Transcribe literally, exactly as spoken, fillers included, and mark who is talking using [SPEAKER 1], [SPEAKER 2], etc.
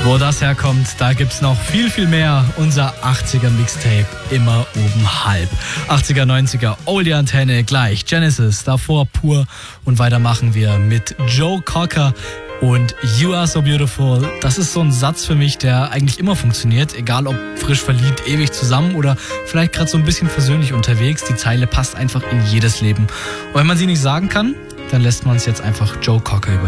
[SPEAKER 1] Wo das herkommt, da gibt's noch viel, viel mehr. Unser achtziger Mixtape, immer oben halb. achtziger, neunziger, Oldie Antenne, gleich Genesis, davor Pur. Und weiter machen wir mit Joe Cocker und You Are So Beautiful. Das ist so ein Satz für mich, der eigentlich immer funktioniert. Egal ob frisch verliebt, ewig zusammen oder vielleicht gerade so ein bisschen versöhnlich unterwegs. Die Zeile passt einfach in jedes Leben. Und wenn man sie nicht sagen kann, dann lässt man es jetzt einfach Joe Cocker über.